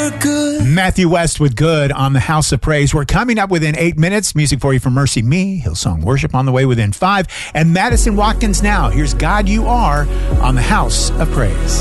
were good. Matthew West with Good on the House of Praise. We're coming up within 8 minutes. Music for you from Mercy Me, Hillsong Worship on the way within 5. And Madison Watkins now. Here's God You Are on the House of Praise.